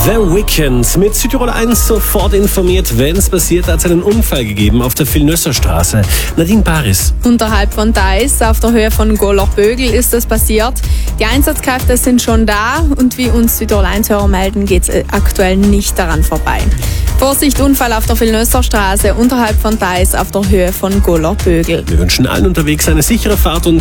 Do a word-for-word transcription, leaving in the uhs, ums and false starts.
The Weeknd mit Südtirol eins sofort informiert, wenn es passiert, hat es einen Unfall gegeben auf der Vilnösser Straße. Nadine Paris. Unterhalb von Theiß, auf der Höhe von Goller-Bögel, ist das passiert. Die Einsatzkräfte sind schon da und wie uns Südtirol eins Hörer melden, geht es aktuell nicht daran vorbei. Vorsicht, Unfall auf der Vilnösser Straße, unterhalb von Theiß, auf der Höhe von Goller-Bögel. Wir wünschen allen unterwegs eine sichere Fahrt und